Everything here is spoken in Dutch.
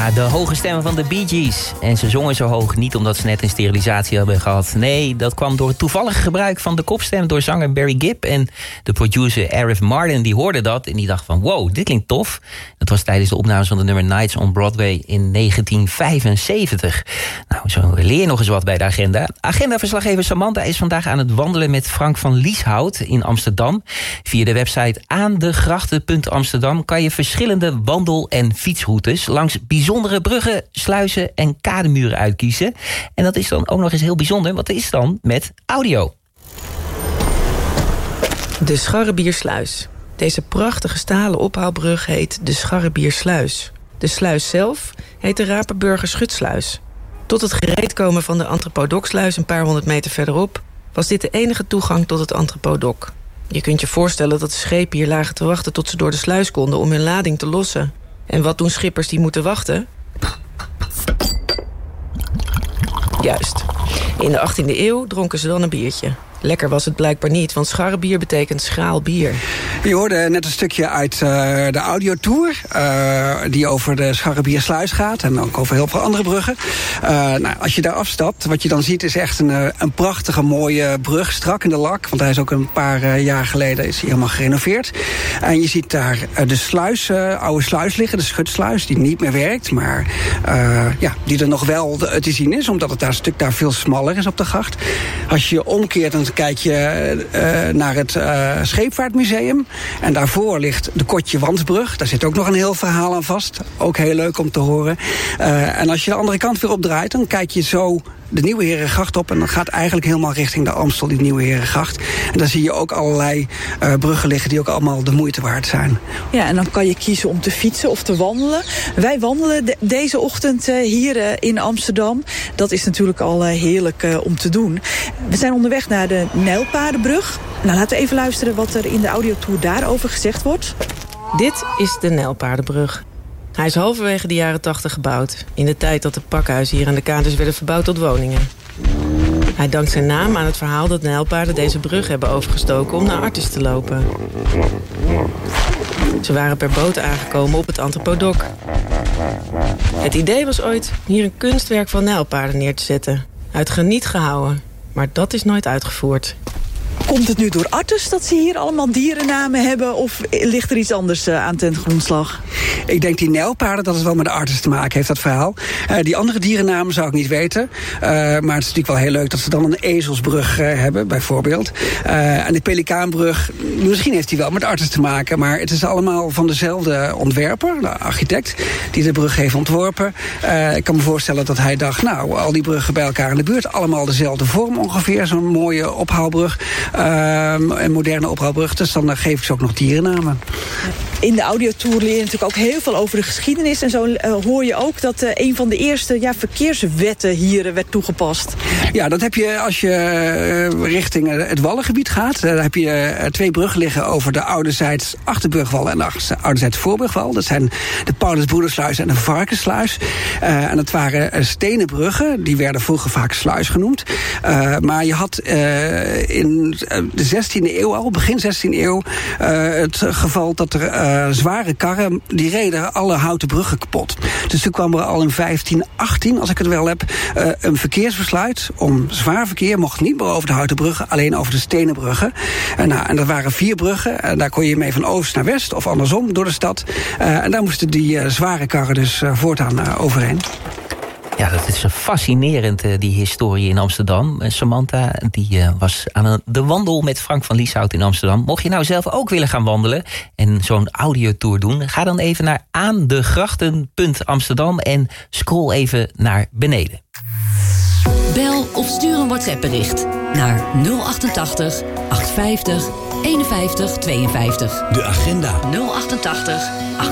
Ja, de hoge stemmen van de Bee Gees. En ze zongen zo hoog niet omdat ze net een sterilisatie hebben gehad. Nee, dat kwam door het toevallige gebruik van de kopstem door zanger Barry Gibb. En de producer Arif Mardin die hoorde dat en die dacht van wow, dit klinkt tof. Dat was tijdens de opnames van de nummer Nights on Broadway in 1975. Nou, zo leer je nog eens wat bij de agenda. Agendaverslaggever Samantha is vandaag aan het wandelen met Frank van Lieshout in Amsterdam. Via de website aandegrachten.amsterdam kan je verschillende wandel- en fietsroutes langs bijzondere bruggen, sluizen en kademuren uitkiezen. En dat is dan ook nog eens heel bijzonder, want dat is dan met audio. De Scharrebiersluis. Deze prachtige stalen ophaalbrug heet de Scharrebiersluis. De sluis zelf heet de Rapenburger Schutsluis. Tot het gereedkomen van de Antropodoksluis een paar honderd meter verderop was dit de enige toegang tot het Antropodok. Je kunt je voorstellen dat de schepen hier lagen te wachten tot ze door de sluis konden om hun lading te lossen. En wat doen schippers die moeten wachten? Juist. In de 18e eeuw dronken ze dan een biertje. Lekker was het blijkbaar niet, want scharrebier betekent schraal bier. Je hoorde net een stukje uit de audiotour die over de Scharrebiersluis gaat en ook over heel veel andere bruggen. Als je daar afstapt, wat je dan ziet is echt een prachtige mooie brug, strak in de lak. Want hij is ook een paar jaar geleden is hij helemaal gerenoveerd. En je ziet daar de sluis, oude sluis liggen, de schutsluis, die niet meer werkt. Maar die er nog wel te zien is, omdat het daar een stuk daar veel smaller is op de gracht. Als je omkeert, dan kijk je naar het Scheepvaartmuseum. En daarvoor ligt de Kotje Wansbrug. Daar zit ook nog een heel verhaal aan vast. Ook heel leuk om te horen. En als je de andere kant weer opdraait, dan kijk je zo de Nieuwe Herengracht op. En dan gaat eigenlijk helemaal richting de Amstel, die Nieuwe Herengracht. En dan zie je ook allerlei bruggen liggen die ook allemaal de moeite waard zijn. Ja, en dan kan je kiezen om te fietsen of te wandelen. Wij wandelen deze ochtend hier in Amsterdam. Dat is natuurlijk al heerlijk om te doen. We zijn onderweg naar de Nijlpaardenbrug. Nou, laten we even luisteren wat er in de audiotour daarover gezegd wordt. Dit is de Nijlpaardenbrug. Hij is halverwege de jaren 80 gebouwd. In de tijd dat de pakhuizen hier aan de kades werden verbouwd tot woningen. Hij dankt zijn naam aan het verhaal dat nijlpaarden deze brug hebben overgestoken om naar Artis te lopen. Ze waren per boot aangekomen op het Antropodok. Het idee was ooit hier een kunstwerk van nijlpaarden neer te zetten. Uit graniet gehouden. Maar dat is nooit uitgevoerd. Komt het nu door Artis dat ze hier allemaal dierennamen hebben? Of ligt er iets anders aan ten grondslag? Ik denk die nijlpaarden, dat het wel met de Artis te maken heeft, dat verhaal. Die andere dierennamen zou ik niet weten. Maar het is natuurlijk wel heel leuk dat ze dan een ezelsbrug hebben, bijvoorbeeld. En de Pelikaanbrug, misschien heeft die wel met Artis te maken. Maar het is allemaal van dezelfde ontwerper, de architect, die de brug heeft ontworpen. Ik kan me voorstellen dat hij dacht, nou, al die bruggen bij elkaar in de buurt, allemaal dezelfde vorm ongeveer. Zo'n mooie ophaalbrug. Een moderne ophaalbrug, dus dan geef ik ze ook nog dierennamen. In de audiotour leer je natuurlijk ook heel veel over de geschiedenis. En zo hoor je ook dat een van de eerste verkeerswetten hier werd toegepast. Ja, dat heb je als je richting het Wallengebied gaat. Daar heb je 2 bruggen liggen over de ouderzijds Achterburgwal en de ouderzijds Voorburgwal. Dat zijn de Paulusbroedersluis en de Varkensluis. En dat waren stenen bruggen. Die werden vroeger vaak sluis genoemd. Maar je had in de 16e eeuw al, begin 16e eeuw, het geval dat er zware karren, die reden alle houten bruggen kapot. Dus toen kwam er al in 1518, als ik het wel heb, een verkeersbesluit om zwaar verkeer mocht niet meer over de houten bruggen, alleen over de stenen bruggen. En dat waren 4 bruggen. En daar kon je mee van oost naar west of andersom door de stad. En daar moesten die zware karren dus voortaan overheen. Ja, dat is fascinerend, die historie in Amsterdam. Samantha, die was aan de wandel met Frank van Lieshout in Amsterdam. Mocht je nou zelf ook willen gaan wandelen en zo'n audiotour doen, ga dan even naar aandegrachten.amsterdam en scroll even naar beneden. Bel of stuur een WhatsApp-bericht naar 088 850 51 52. De agenda. 088